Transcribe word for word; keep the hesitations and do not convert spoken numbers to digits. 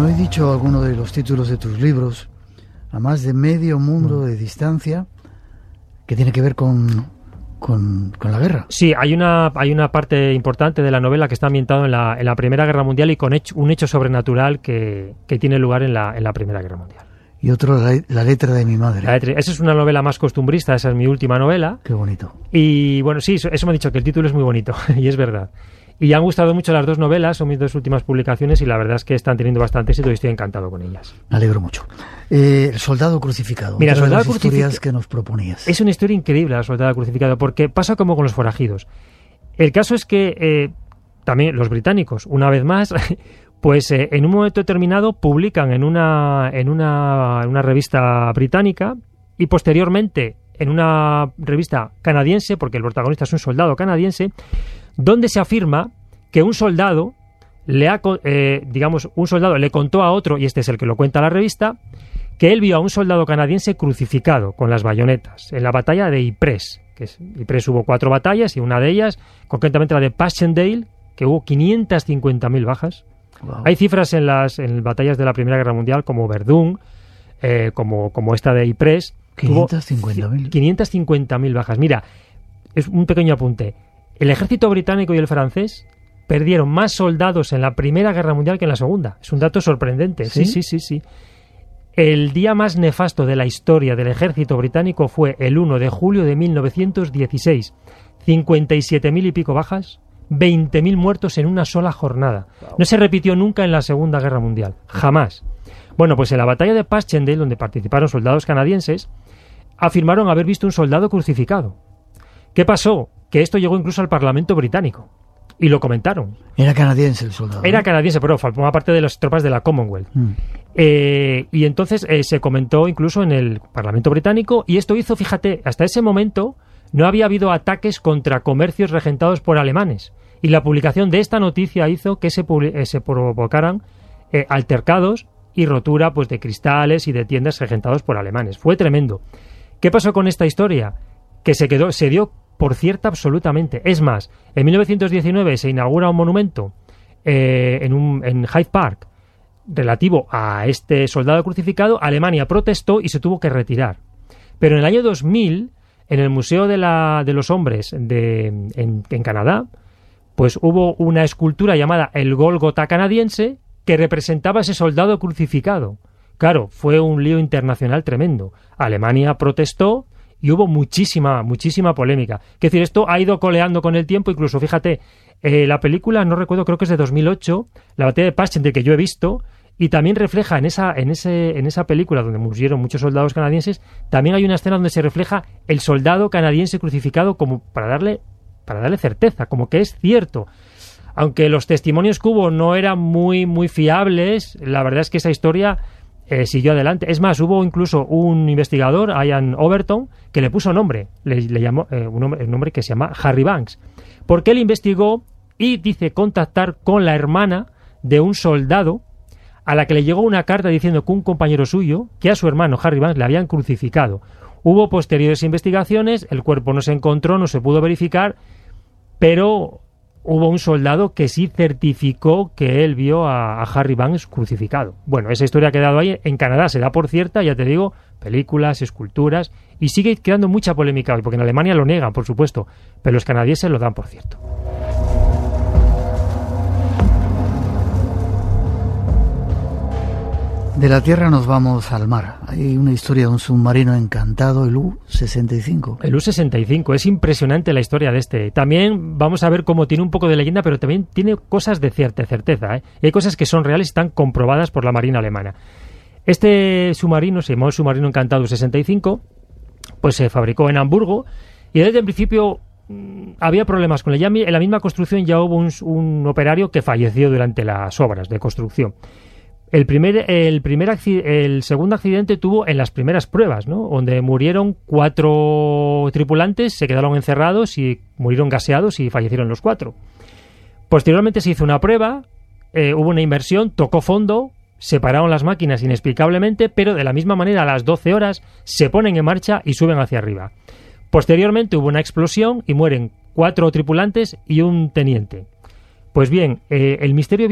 No he dicho alguno de los títulos de tus libros, a más de medio mundo de distancia, que tiene que ver con, con, con la guerra. Sí, hay una hay una parte importante de la novela que está ambientada en la, en la Primera Guerra Mundial y con hecho, un hecho sobrenatural que, que tiene lugar en la, en la Primera Guerra Mundial. Y otro, la, la letra de mi madre. La letra, esa es una novela más costumbrista, esa es mi última novela. Qué bonito. Y bueno, sí, eso, eso me ha dicho, que el título es muy bonito, y es verdad. Y han gustado mucho las dos novelas, son mis dos últimas publicaciones, y la verdad es que están teniendo bastante éxito y estoy encantado con ellas. Me alegro mucho. Eh, el soldado crucificado. Mira, otra de soldado las historias crucificado que nos proponías. Es una historia increíble, el soldado crucificado, porque pasa como con los forajidos. El caso es que eh, también los británicos, una vez más, pues eh, en un momento determinado publican en una, en una, en una revista británica y posteriormente en una revista canadiense, porque el protagonista es un soldado canadiense, donde se afirma que un soldado le ha, eh, digamos, un soldado le contó a otro, y este es el que lo cuenta la revista, que él vio a un soldado canadiense crucificado con las bayonetas en la batalla de Ypres. Que es, Ypres hubo cuatro batallas y una de ellas, concretamente la de Passchendaele, que hubo quinientas cincuenta mil bajas. Wow. Hay cifras en las en batallas de la Primera Guerra Mundial como Verdún, eh, como, como esta de Ypres. quinientas cincuenta mil. quinientas cincuenta mil bajas. Mira, es un pequeño apunte. El ejército británico y el francés perdieron más soldados en la Primera Guerra Mundial que en la Segunda. Es un dato sorprendente. Sí, sí, sí, sí. sí. El día más nefasto de la historia del ejército británico fue el uno de julio de mil novecientos dieciséis. cincuenta y siete mil y pico bajas, veinte mil muertos en una sola jornada. No se repitió nunca en la Segunda Guerra Mundial. Jamás. Bueno, pues en la batalla de Passchendaele, donde participaron soldados canadienses, afirmaron haber visto un soldado crucificado. ¿Qué pasó? Que esto llegó incluso al Parlamento británico. Y lo comentaron. Era canadiense el soldado. Era canadiense, pero formaba parte de las tropas de la Commonwealth. Mm. Eh, y entonces eh, se comentó incluso en el Parlamento británico, y esto hizo, fíjate, hasta ese momento no había habido ataques contra comercios regentados por alemanes. Y la publicación de esta noticia hizo que se, eh, se provocaran eh, altercados y rotura pues, de cristales y de tiendas regentados por alemanes. Fue tremendo. ¿Qué pasó con esta historia? Que se quedó, se dio por cierta absolutamente. Es más, en mil novecientos diecinueve se inaugura un monumento eh, en, un, en Hyde Park relativo a este soldado crucificado. Alemania protestó y se tuvo que retirar. Pero en el año dos mil, en el Museo de, la, de los Hombres de, en, en Canadá, pues hubo una escultura llamada el Gólgota canadiense que representaba a ese soldado crucificado. Claro, fue un lío internacional tremendo. Alemania protestó y hubo muchísima, muchísima polémica. Es decir, esto ha ido coleando con el tiempo, incluso, fíjate, eh, la película, no recuerdo, creo que es de dos mil ocho, la batalla de Passchendaele, que yo he visto, y también refleja en esa, en ese, en esa película donde murieron muchos soldados canadienses, también hay una escena donde se refleja el soldado canadiense crucificado como para darle, para darle certeza, como que es cierto. Aunque los testimonios que hubo no eran muy, muy fiables, la verdad es que esa historia Eh, siguió adelante. Es más, hubo incluso un investigador, Ian Overton, que le puso nombre, le, le llamó eh, un, nombre, un nombre que se llama Harry Banks, porque él investigó y dice contactar con la hermana de un soldado a la que le llegó una carta diciendo que un compañero suyo, que a su hermano Harry Banks le habían crucificado. Hubo posteriores investigaciones, el cuerpo no se encontró, no se pudo verificar, pero hubo un soldado que sí certificó que él vio a, a Harry Banks crucificado. Bueno, esa historia ha quedado ahí. En Canadá se da por cierta, ya te digo, películas, esculturas, y sigue creando mucha polémica hoy, porque en Alemania lo niegan, por supuesto, pero los canadienses lo dan por cierto. De la tierra nos vamos al mar. Hay una historia de un submarino encantado, el U sesenta y cinco. El U sesenta y cinco, es impresionante la historia de este. También vamos a ver cómo tiene un poco de leyenda, pero también tiene cosas de cierta certeza, ¿eh? Y hay cosas que son reales y están comprobadas por la Marina alemana. Este submarino, se llamó el submarino encantado U sesenta y cinco, pues se fabricó en Hamburgo, y desde el principio mmm, había problemas con ella. En la misma construcción ya hubo un, un operario que falleció durante las obras de construcción. El primer, el primer el segundo accidente tuvo en las primeras pruebas, ¿no? Donde murieron cuatro tripulantes, se quedaron encerrados y murieron gaseados y fallecieron los cuatro. Posteriormente se hizo una prueba, eh, hubo una inmersión, tocó fondo, se pararon las máquinas inexplicablemente, pero de la misma manera a las doce horas se ponen en marcha y suben hacia arriba. Posteriormente hubo una explosión y mueren cuatro tripulantes y un teniente. Pues bien, eh, el misterio